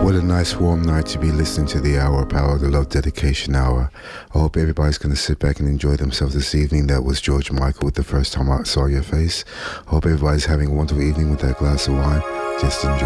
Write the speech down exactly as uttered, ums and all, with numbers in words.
What a nice warm night to be listening to the Hour of Power, the Love Dedication Hour. I hope everybody's going to sit back and enjoy themselves this evening. That was George Michael with The First Time I Saw Your Face. I hope everybody's having a wonderful evening with that glass of wine. Just enjoy.